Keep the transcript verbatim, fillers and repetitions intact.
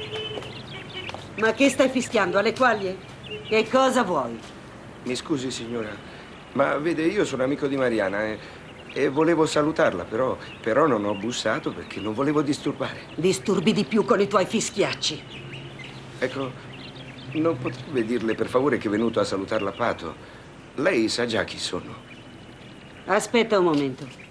Ma che stai fischiando? Alle quaglie? Che cosa vuoi? Mi scusi, signora, ma vede, io sono amico di Mariana e, e volevo salutarla, però, però non ho bussato perché non volevo disturbare. Disturbi di più con i tuoi fischiacci. Ecco, non potrebbe dirle per favore che è venuto a salutarla a Pato? Lei sa già chi sono. Aspetta un momento.